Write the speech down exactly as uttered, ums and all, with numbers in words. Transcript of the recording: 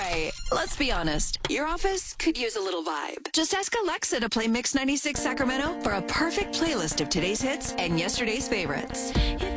Right. Let's be honest. Your office could use a little vibe. Just ask Alexa to play Mix ninety-six Sacramento for a perfect playlist of today's hits and yesterday's favorites.